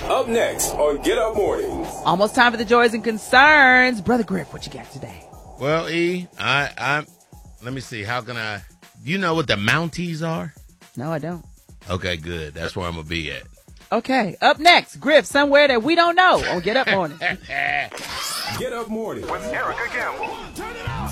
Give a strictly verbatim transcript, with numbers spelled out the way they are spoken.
Up next on Get Up Mornings. Almost time for the joys and concerns. Brother Griff, what you got today? Well, E, I, I'm, let me see. How can I, you know what the Mounties are? No, I don't. Okay, good. That's where I'm going to be at. Okay. Up next, Griff, somewhere that we don't know on Get Up Morning. Get Up Morning with Erica Campbell. Turn it up.